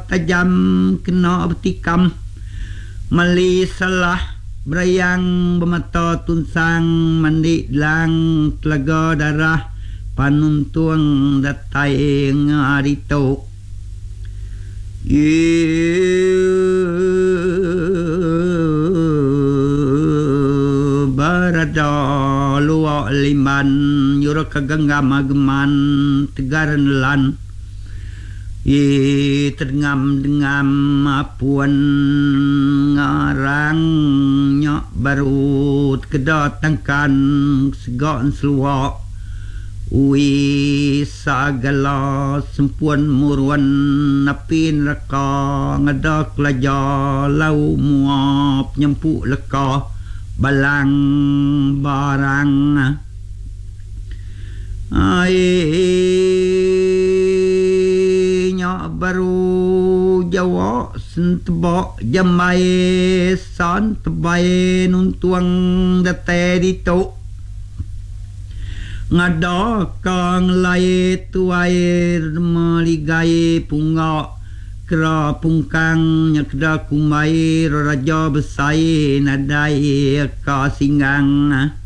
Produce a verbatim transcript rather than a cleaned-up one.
tajam kena betikam mali salah berayang bermata tunsang mandi lang telaga darah panuntuang datai ngarito barada luwa liman yura kaganggam ageman tegaran lan ye terngam-dengam apuan ngarang nyak barut kedatangkan segan seluak ui sagala sempuan muruan napin raka ngadak laja lau muap nyempuk leka balang barang ai baru Jawa sentebak jamai san tebai nuntuang date dito ngada kang lai tuai maligai punga kera pungkang nyakda kumai raja besai nadai ka singgang